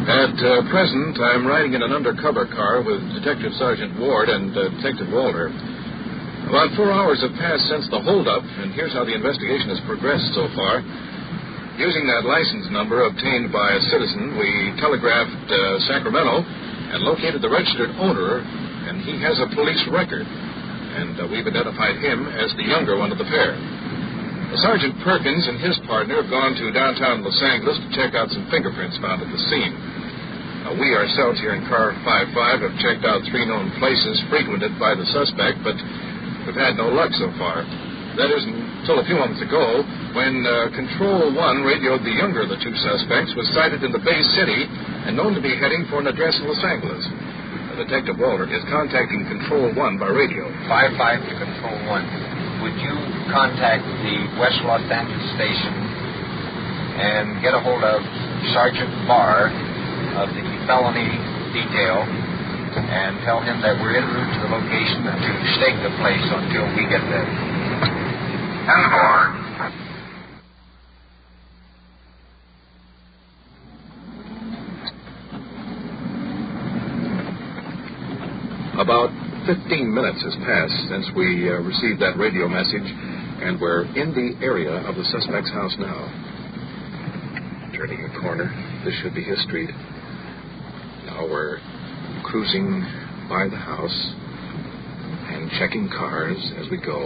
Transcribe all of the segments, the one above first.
At present, I'm riding in an undercover car with Detective Sergeant Ward and Detective Walter. About 4 hours have passed since the holdup, and here's how the investigation has progressed so far. Using that license number obtained by a citizen, we telegraphed Sacramento and located the registered owner, and he has a police record. And we've identified him as the younger one of the pair. Sergeant Perkins and his partner have gone to downtown Los Angeles to check out some fingerprints found at the scene. We ourselves here in Car 55 have checked out 3 known places frequented by the suspect, but we've had no luck so far. That is until a few moments ago when Control 1 radioed the younger of the 2 suspects was sighted in the Bay City and known to be heading for an address in Los Angeles. Detective Walter is contacting Control 1 by radio. 55 to Control 1. Would you contact the West Los Angeles station and get a hold of Sergeant Barr of the felony detail and tell him that we're en route to the location and to stake the place until we get there? And Barr. About 15 minutes has passed since we received that radio message, and we're in the area of the suspect's house now. Turning a corner, this should be his street. Now we're cruising by the house and checking cars as we go.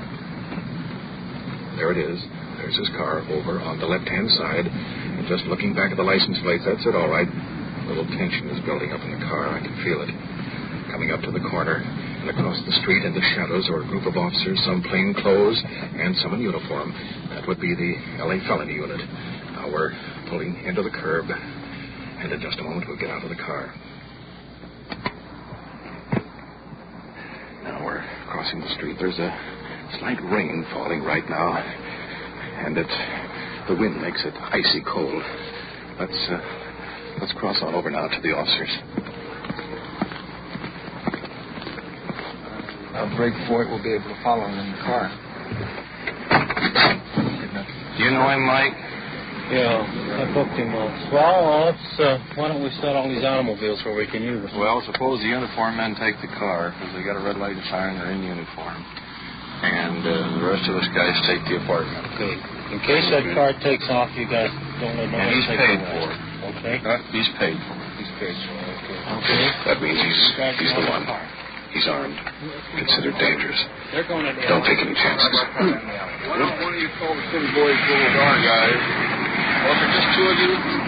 There it is. There's his car over on the left-hand side. And just looking back at the license plate, that's it, all right. A little tension is building up in the car. I can feel it. Coming up to the corner, and across the street in the shadows are a group of officers, some plain clothes and some in uniform. That would be the L.A. felony unit. Now we're pulling into the curb, and in just a moment we'll get out of the car. Now we're crossing the street. There's a slight rain falling right now, and the wind makes it icy cold. Let's cross on over now to the officers. I'll break for it. We'll be able to follow him in the car. Do you know him, Mike? Yeah, I booked him once. Well, why don't we start all these automobiles where we can use them? Well, suppose the uniform men take the car, because they got a red light and siren, they're in uniform. And the rest of us guys take the apartment. Okay. In case that car takes off, you guys don't let nobody he's take paid it. For it. Okay? He's paid for it. He's paid for it, okay. That means he's the one. He's armed, considered dangerous. Don't take any chances. Why don't one of you call the city boys, little guard guys? Well, if there's just 2 of you,